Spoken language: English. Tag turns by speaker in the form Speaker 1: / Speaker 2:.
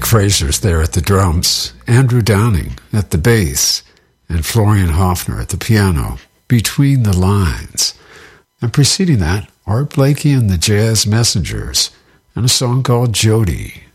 Speaker 1: Fraser's there at the drums, Andrew Downing at the bass, and Florian Hoffner at the piano, Between the Lines. And preceding that, Art Blakey and the Jazz Messengers, and a song called Jody.